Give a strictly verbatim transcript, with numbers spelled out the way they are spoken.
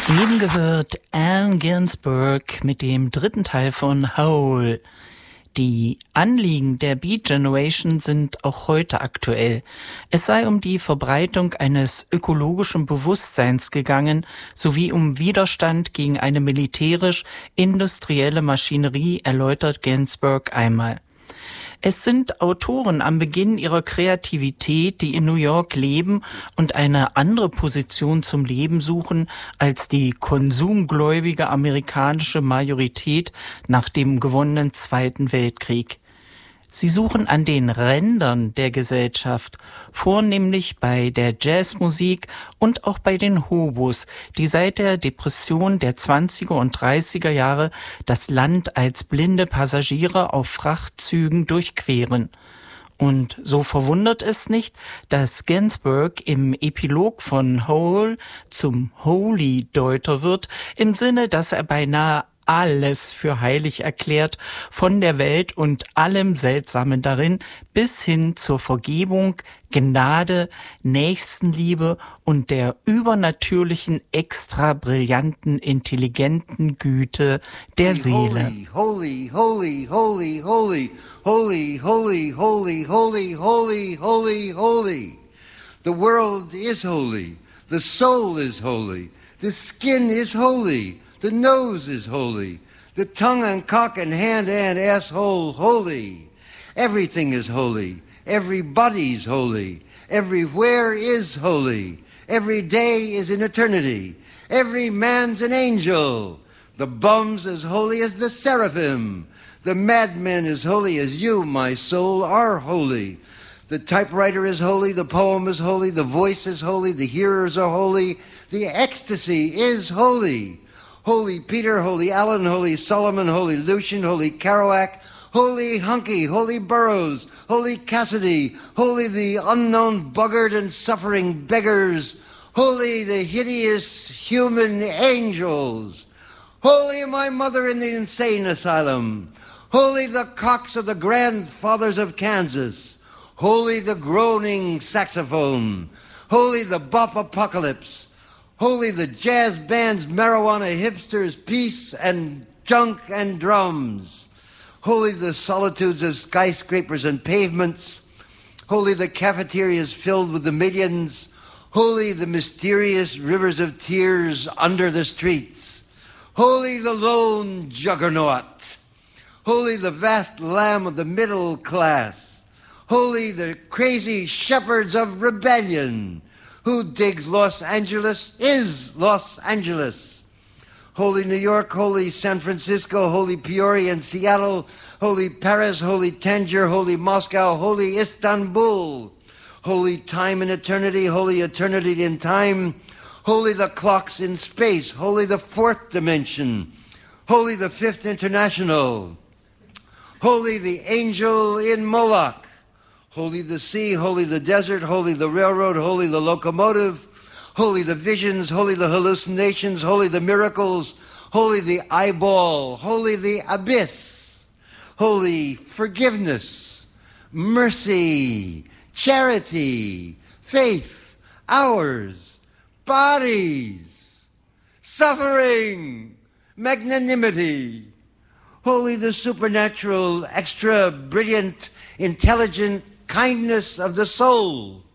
Eben gehört Allen Ginsberg mit dem dritten Teil von Howl. Die Anliegen der Beat Generation sind auch heute aktuell. Es sei um die Verbreitung eines ökologischen Bewusstseins gegangen, sowie um Widerstand gegen eine militärisch-industrielle Maschinerie, erläutert Ginsberg einmal. Es sind Autoren am Beginn ihrer Kreativität, die in New York leben und eine andere Position zum Leben suchen als die konsumgläubige amerikanische Majorität nach dem gewonnenen Zweiten Weltkrieg. Sie suchen an den Rändern der Gesellschaft, vornehmlich bei der Jazzmusik und auch bei den Hobos, die seit der Depression der zwanziger und dreißiger Jahre das Land als blinde Passagiere auf Frachtzügen durchqueren. Und so verwundert es nicht, dass Ginsberg im Epilog von Howl zum Holy-Deuter wird, im Sinne, dass er beinahe alles für heilig erklärt, von der Welt und allem Seltsamen darin, bis hin zur Vergebung, Gnade, Nächstenliebe und der übernatürlichen, extra brillanten, intelligenten Güte der Seele. Holy, holy, holy, holy, holy, holy, holy, holy, holy, holy, holy. The world is holy. The soul is holy. The skin is holy. The nose is holy. The tongue and cock and hand and asshole holy. Everything is holy. Everybody's holy. Everywhere is holy. Every day is an eternity. Every man's an angel. The bum's as holy as the seraphim. The madman is holy as you, my soul, are holy. The typewriter is holy. The poem is holy. The voice is holy. The hearers are holy. The ecstasy is holy. Holy Peter, Holy Allen, Holy Solomon, Holy Lucian, Holy Kerouac, Holy Hunky, Holy Burroughs, Holy Cassidy, Holy the unknown buggard and suffering beggars, Holy the hideous human angels, Holy my mother in the insane asylum, Holy the cocks of the grandfathers of Kansas, Holy the groaning saxophone, Holy the bop apocalypse, Holy the jazz bands, marijuana hipsters, peace and junk and drums. Holy the solitudes of skyscrapers and pavements. Holy the cafeterias filled with the millions. Holy the mysterious rivers of tears under the streets. Holy the lone juggernaut. Holy the vast lamb of the middle class. Holy the crazy shepherds of rebellion. Who digs Los Angeles is Los Angeles. Holy New York, holy San Francisco, holy Peoria and Seattle, holy Paris, holy Tangier, holy Moscow, holy Istanbul, holy time and eternity, holy eternity in time, holy the clocks in space, holy the fourth dimension, holy the fifth international, holy the angel in Moloch, holy the sea, holy the desert, holy the railroad, holy the locomotive, holy the visions, holy the hallucinations, holy the miracles, holy the eyeball, holy the abyss, holy forgiveness, mercy, charity, faith, hours, bodies, suffering, magnanimity, holy the supernatural, extra brilliant, intelligent kindness of the soul,